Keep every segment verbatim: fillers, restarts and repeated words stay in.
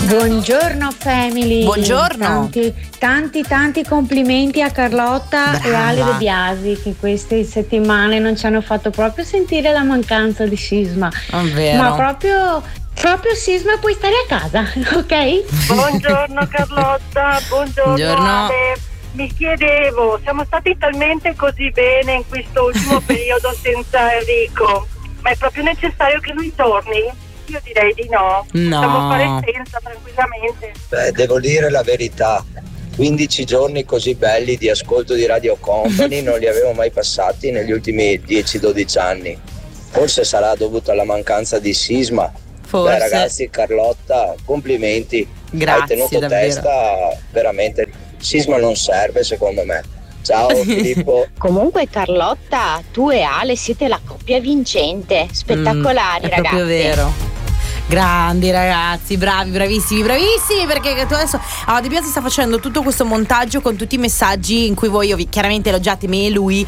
Buongiorno family. Buongiorno. Tanti tanti tanti complimenti a Carlotta Brava. e Ale De Biasi, che queste settimane non ci hanno fatto proprio sentire la mancanza di Sisma. È vero. Ma proprio proprio Sisma, puoi stare a casa, ok? Buongiorno Carlotta, buongiorno, Buongiorno. Ale. Mi chiedevo, siamo stati talmente così bene in questo ultimo periodo senza Enrico, ma è proprio necessario che lui torni? Io direi di no. No. Possiamo fare senza tranquillamente. Beh, devo dire la verità, quindici giorni così belli di ascolto di Radio Company non li avevo mai passati negli ultimi dieci dodici anni. Forse sarà dovuto alla mancanza di Sisma. Forse. Beh ragazzi, Carlotta, complimenti. Grazie, hai tenuto davvero. testa, veramente. Sisma non serve secondo me. Ciao Filippo. Comunque Carlotta, tu e Ale siete la coppia vincente, spettacolari Mm, è ragazzi. proprio vero. Grandi ragazzi, bravi, bravissimi, bravissimi, perché tu adesso allora, De Biasi sta facendo tutto questo montaggio con tutti i messaggi in cui voi ovvi- chiaramente elogiate me e lui,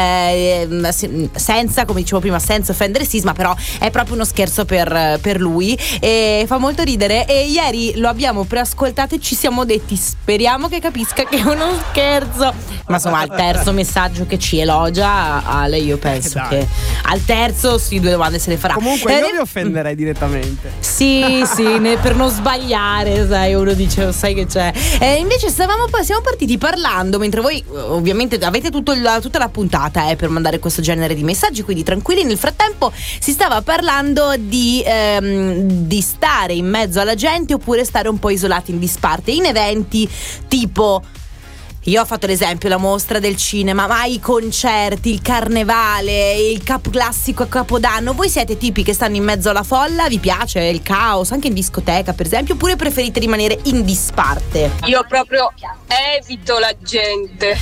eh, se- senza, come dicevo prima, senza offendere Sisma, però è proprio uno scherzo per, per lui e fa molto ridere. E ieri lo abbiamo preascoltato e ci siamo detti speriamo che capisca che è uno scherzo, ma insomma al terzo messaggio che ci elogia Ale, io penso Dai. che al terzo sì, due domande se le farà. Comunque Eh, io vi offenderei direttamente. Sì, sì, ne- per non sbagliare, sai, uno dice, "Oh, sai che c'è." Eh, invece stavamo, siamo partiti parlando, mentre voi eh, ovviamente avete tutto il- tutta la puntata eh, per mandare questo genere di messaggi, quindi tranquilli. Nel frattempo si stava parlando di, ehm, di stare in mezzo alla gente oppure stare un po' isolati in disparte, in eventi tipo... Io ho fatto l'esempio, la mostra del cinema, ma i concerti, il carnevale, il cap classico a Capodanno. Voi siete tipi che stanno in mezzo alla folla? Vi piace il caos, anche in discoteca per esempio? Oppure preferite rimanere in disparte? Io proprio evito la gente.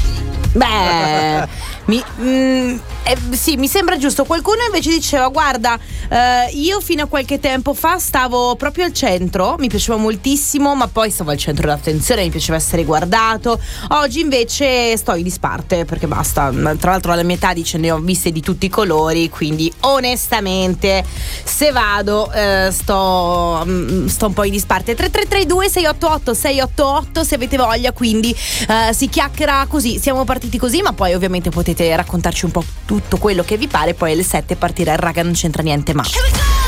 Beh, mi, mm, eh, sì, mi sembra giusto. Qualcuno invece diceva, guarda, eh, io fino a qualche tempo fa stavo proprio al centro, mi piaceva moltissimo, ma poi stavo al centro dell'attenzione, mi piaceva essere guardato. Oggi invece sto in disparte perché basta. Tra l'altro alla mia età dice ne ho viste di tutti i colori, quindi onestamente se vado eh, sto, mm, sto un po' in disparte. Tre tre tre due sei otto otto sei otto otto se avete voglia, quindi eh, si chiacchiera così, siamo partiti così, ma poi ovviamente potete raccontarci un po' tutto quello che vi pare. Poi alle sette partirà il Raga non c'entra niente ma